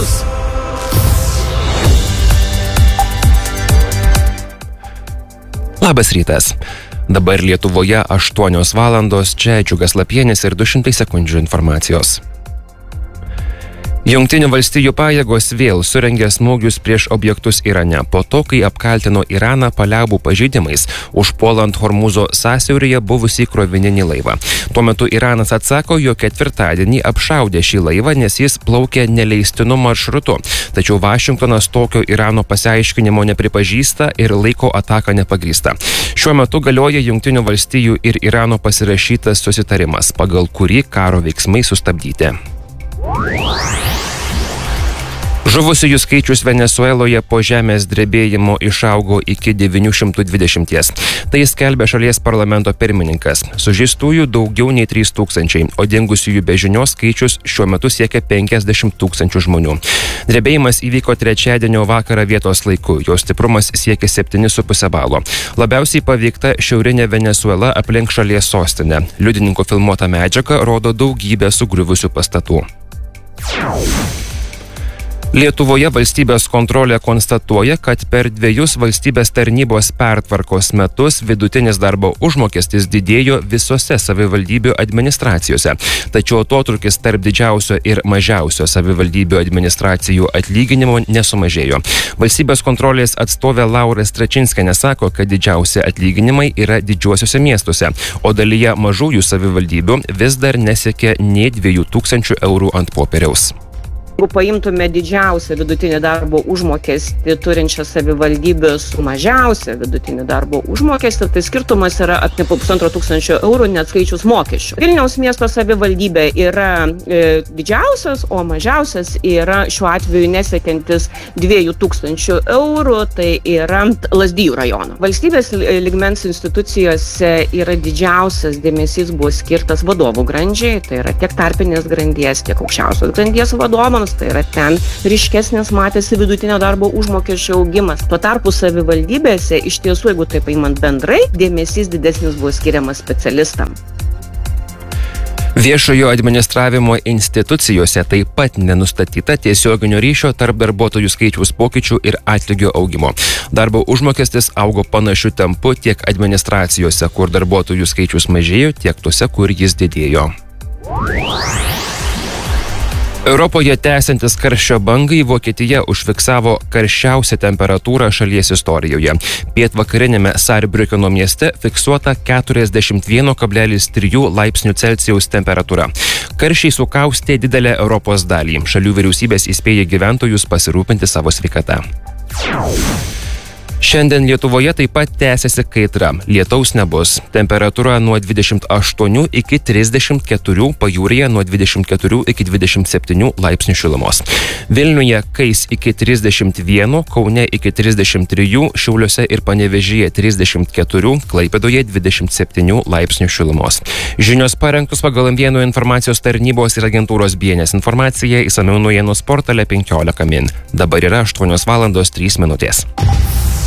News. Labas rytas. Dabar Lietuvoje 8 valandos, čia Džiugas Lapienis ir 200 sekundžių informacijos. Jungtinių valstijų pajėgos vėl surengė smūgius prieš objektus Irane, po to, kai apkaltino Iraną paliaubų pažeidimais, užpuolant Hormūzo sąsiauryje buvusį krovininį laivą. Tuo metu Iranas atsako, jog ketvirtadienį apšaudė šį laivą, nes jis plaukė neleistinu maršrutu. Tačiau Vašingtonas tokio Irano pasiaiškinimo nepripažįsta ir laiko ataką nepagrįsta. Šiuo metu galioja Jungtinių valstijų ir Irano pasirašytas susitarimas, pagal kurį karo veiksmai sustabdyti. Žuvusiųjų skaičius Venesueloje po žemės drebėjimo išaugo iki 920. Tai skelbia šalies parlamento pirmininkas. Sužeistųjų daugiau nei 3000, o dingusiųjų be žinios skaičius šiuo metu siekia 50 000 žmonių. Drebėjimas įvyko trečiadienio vakarą vietos laiku, jo stiprumas siekia 7,5 balo. Labiausiai paveikta šiaurinė Venesuela aplink šalies sostinę. Liudininkų filmuota medžiaga rodo daugybę sugriuvusių pastatų. Lietuvoje valstybės kontrolė konstatuoja, kad per 2 valstybės tarnybos pertvarkos metus vidutinis darbo užmokestis didėjo visose savivaldybių administracijose. Tačiau atotrūkis tarp didžiausio ir mažiausio savivaldybių administracijų atlyginimo nesumažėjo. Valstybės kontrolės atstovė Laura Stračinskienė sako, kad didžiausi atlyginimai yra didžiuosiuose miestuose, o dalyje mažųjų savivaldybių vis dar nesiekia nei 2000 eurų ant popieriaus. Jeigu paimtume didžiausią vidutinį darbo užmokestį turinčią savivaldybę su mažiausią vidutinį darbo užmokestį, tai skirtumas yra apie 1500 eurų neatskaičius mokesčių. Vilniaus miesto savivaldybė yra didžiausias, o mažiausias yra šiuo atveju nesiekiantis 2000 eurų, tai yra Lazdijų rajono. Valstybės lygmens institucijose yra didžiausias dėmesys buvo skirtas vadovų grandžiai, tai yra tiek tarpinės grandies, tiek aukščiausios grandies vadovams. Tai yra ten ryškesnis matėsi vidutinio darbo užmokesčio augimas. Tuo tarpu savivaldybėse iš tiesų, jeigu taip paimant bendrai, dėmesys didesnis buvo skiriamas specialistam. Viešojo administravimo institucijose taip pat nenustatyta tiesioginio ryšio tarp darbuotojų skaičiaus pokyčių ir atlygio augimo. Darbo užmokestis augo panašiu tempu tiek administracijose, kur darbuotojų skaičius mažėjo, tiek tose, kur jis didėjo. Europoje tęsiantis karščio bangai Vokietija užfiksavo karščiausią temperatūrą šalies istorijoje. Pietvakarinėme Saarbrückeno mieste fiksuota 41,3 laipsnių Celsijaus temperatūra. Karščiai sukaustė didelę Europos dalį. Šalių vyriausybės įspėja gyventojus pasirūpinti savo sveikata. Šiandien Lietuvoje taip pat tęsiasi kaitra. Lietaus nebus. Temperatūra nuo 28 iki 34, pajūryje nuo 24 iki 27 laipsnių šilumos. Vilniuje kais iki 31, Kaune iki 33, Šiauliuose ir Panevėžyje 34, Klaipėdoje 27 laipsnių šilumos. Žinios parengtos pagal M1 informacijos tarnybos ir agentūros BNS informaciją išsamiau naujienų portale 15 min. Dabar yra 8 valandos 3 minutės.